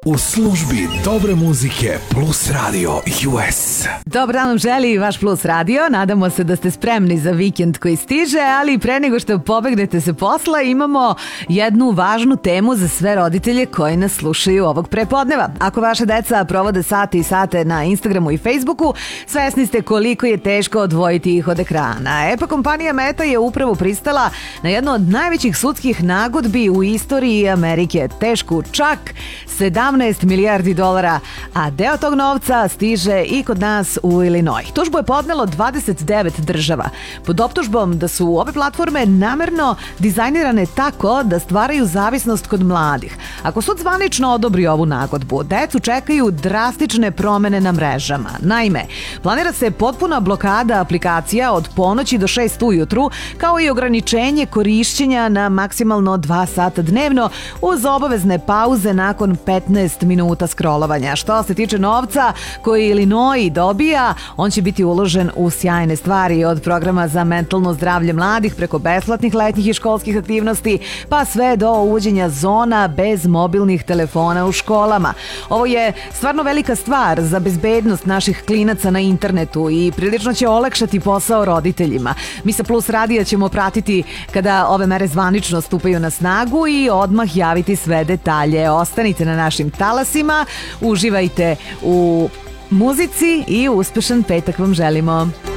U službi dobre muzike Plus Radio US. Dobar dan vam želi vaš Plus Radio. Nadamo se da ste spremni za vikend koji stiže, ali pre nego što pobegnete se posla, imamo jednu važnu temu za sve roditelje koji nas slušaju ovog prepodneva. Ako vaše deca provode sate i sate na Instagramu i Facebooku, svesni ste koliko je teško odvojiti ih od ekrana. Pa kompanija Meta je upravo pristala na jednu od najvećih sudskih nagodbi u istoriji Amerike, tešku čak 17 milijardi dolara, a deo tog novca stiže i kod nas u Illinois. Tužbu je podnelo 29 država, pod optužbom da su ove platforme namerno dizajnirane tako da stvaraju zavisnost kod mladih. Ako sud zvanično odobri ovu nagodbu, decu čekaju drastične promene na mrežama. Naime, planira se potpuna blokada aplikacija od ponoći do 6 ujutru, kao i ograničenje korišćenja na maksimalno 2 sata dnevno, uz obavezne pauze nakon 15 minuta scrollovanja. Što se tiče novca koji Illinois dobija, on će biti uložen u sjajne stvari, od programa za mentalno zdravlje mladih preko besplatnih letnjih i školskih aktivnosti, pa sve do uvođenja zona bez mobilnih telefona u školama. Ovo je stvarno velika stvar za bezbednost naših klinaca na internetu i prilično će olakšati posao roditeljima. Mi sa Plus Radija ćemo pratiti kada ove mere zvanično stupaju na snagu i odmah javiti sve detalje. Ostanite na našim talasima, uživajte u muzici i uspešan petak vam želimo.